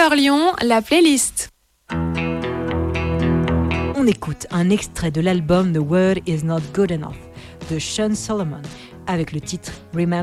Couleur Lyon, la playlist. On écoute un extrait de l'album The Word Is Not Good Enough de Sean Solomon avec le titre Remember.